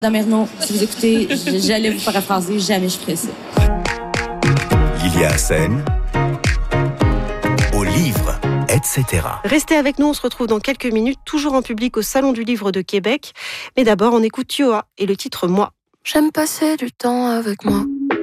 Madame Ernaud, si vous écoutez, j'allais vous paraphraser, jamais je ferais ça. Lilia Hassen, au livre, etc. Restez avec nous, on se retrouve dans quelques minutes, toujours en public au Salon du Livre de Québec. Mais d'abord, on écoute Yoa et le titre « Moi ». J'aime passer du temps avec moi.